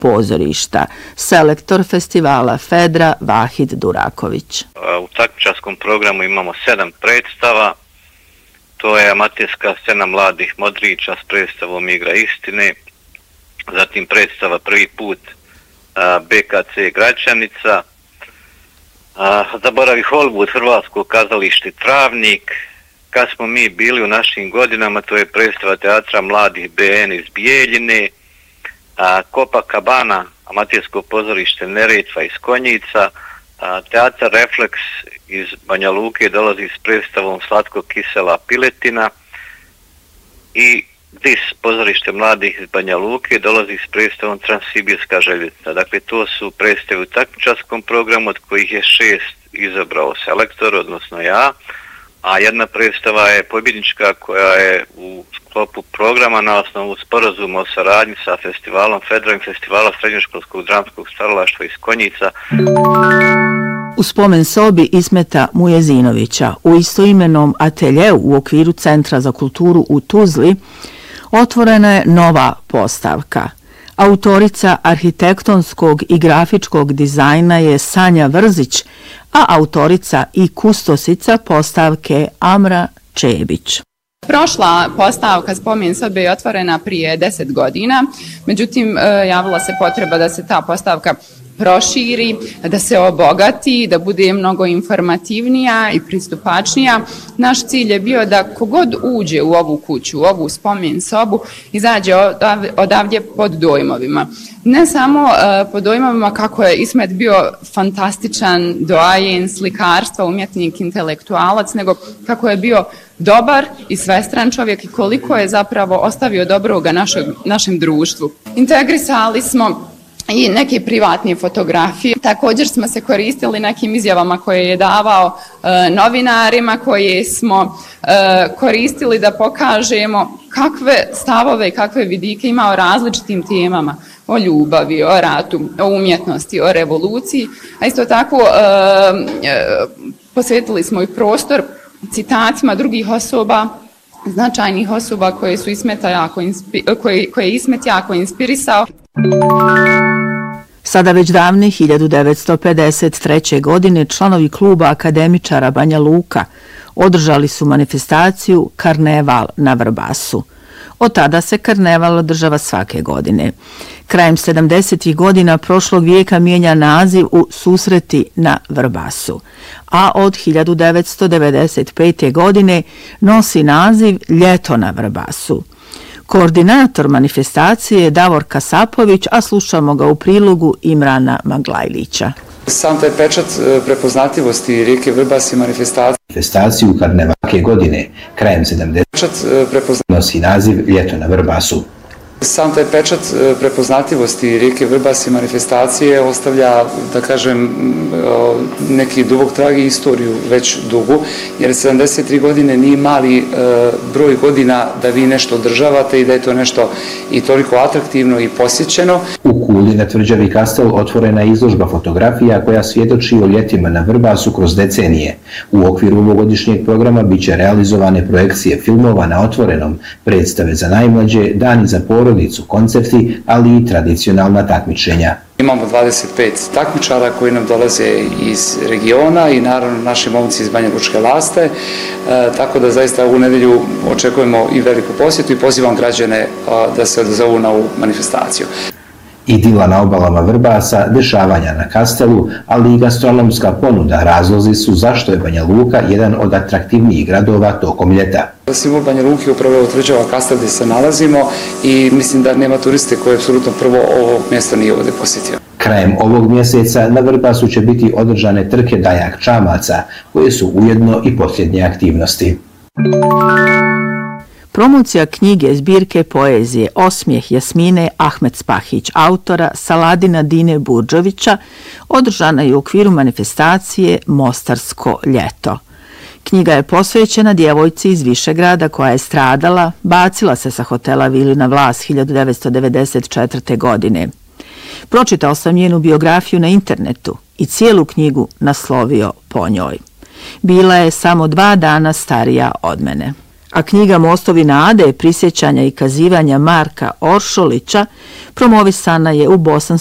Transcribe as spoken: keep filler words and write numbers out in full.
pozorišta. Selektor festivala Fedra Vahid Duraković. U takmičarskom programu imamo sedam predstava. To je amaterska scena mladih modrića s predstavom Igra istine. Zatim predstava Prvi put B K C Gračanica. Zaboravi Hollywood, Hrvatsko kazalište Travnik. Kad smo mi bili u našim godinama, to je predstava teatra mladih B N iz Bijeljine. Copacabana, amatersko pozorište Neretva iz Konjica. Teatar Refleks iz Banja Luke dolazi s predstavom Slatko kisela piletina. I Dis, pozorište mladih iz Banja Luke, dolazi s predstavom Transsibirska željeznica. Dakle, to su predstave u takmičarskom programu, od kojih je šest izabrao selektor, odnosno ja, a jedna predstava je pobjednička koja je u sklopu programa na osnovu sporazuma o saradnji sa festivalom Fedra i festivala srednjoškolskog dramskog stvaralaštva iz Konjica. U spomen sobi Ismeta Mujezinovića u istoimenom ateljeu u okviru Centra za kulturu u Tuzli otvorena je nova postavka. Autorica arhitektonskog i grafičkog dizajna je Sanja Vrzić, a autorica i kustosica postavke Amra Čebić. Prošla postavka spomen sobe je otvorena prije deset godina, međutim javila se potreba da se ta postavka proširi, da se obogati, da bude mnogo informativnija i pristupačnija. Naš cilj je bio da kogod uđe u ovu kuću, u ovu spomen sobu, izađe odavdje pod dojmovima. Ne samo uh, pod dojmovima kako je Ismet bio fantastičan doajen slikarstva, umjetnik, intelektualac, nego kako je bio dobar i svestran čovjek i koliko je zapravo ostavio dobroga našeg, našem društvu. Integrisali smo i neke privatne fotografije. Također smo se koristili nekim izjavama koje je davao e, novinarima, koje smo e, koristili da pokažemo kakve stavove i kakve vidike ima o različitim temama, o ljubavi, o ratu, o umjetnosti, o revoluciji. A isto tako e, e, posvetili smo i prostor citatima drugih osoba, značajnih osoba koje su Ismeta jako inspi- koje, koje je Ismet jako inspirisao. Sada već davne hiljadu devetsto pedeset treće. godine članovi kluba akademičara Banja Luka održali su manifestaciju Karneval na Vrbasu. Od tada se karneval održava svake godine. Krajem sedamdesetih godina prošlog vijeka mijenja naziv u Susreti na Vrbasu, a od hiljadu devetsto devedeset pete. godine nosi naziv Ljeto na Vrbasu. Koordinator manifestacije je Davor Kasapović, a slušamo ga u prilogu Imrana Maglajlića. Sam taj pečat prepoznatljivosti rijeke Vrbas i manifestacije. Manifestaciju karnevalske godine, krajem sedamdesetih. Nosi naziv Ljeto na Vrbasu. Sam taj pečat prepoznatljivosti rijeke Vrbas i manifestacije ostavlja, da kažem, neki dubok trag i istoriju već dugu, jer sedamdeset tri godine nije mali broj godina da vi nešto održavate i da je to nešto i toliko atraktivno i posjećeno. U Kuli na tvrđavi Kastel otvorena je izložba fotografija koja svjedoči o ljetima na Vrbasu kroz decenije. U okviru ovogodišnjeg programa biće realizovane projekcije filmova na otvorenom, predstave za najmlađe, dani za porodicu, koncerti, ali i tradicionalna takmičenja. Imamo dvadeset pet takmičara koji nam dolaze iz regiona i naravno naši momci iz Banja Lučke Laste, e, tako da zaista u nedjelju očekujemo i veliku posjetu i pozivam građane a, da se odazovu na ovu manifestaciju. Idila na obalama Vrbasa, dešavanja na Kastelu, ali i gastronomska ponuda razlozi su zašto je Banja Luka jedan od atraktivnijih gradova tokom ljeta. Simbol Banja Luke upravo je tvrđava Kastel gdje se nalazimo i mislim da nema turiste koje apsolutno prvo ovo mjesto nije ovdje posjetio. Krajem ovog mjeseca na Vrbasu će biti održane trke Dajak Čamaca, koje su ujedno i posljednje aktivnosti. Promocija knjige zbirke poezije Osmijeh Jasmine Ahmed Spahić, autora Saladina Dine Burđovića, održana je u okviru manifestacije Mostarsko ljeto. Knjiga je posvećena djevojci iz Višegrada koja je stradala, bacila se sa hotela Vilina Vlas hiljadu devetsto devedeset četvrte. godine. Pročitao sam njenu biografiju na internetu i cijelu knjigu naslovio po njoj. Bila je samo dva dana starija od mene. a knjiga Mostovi nade, prisjećanja i kazivanja Marka Oršolića promovisana je u Bosanskom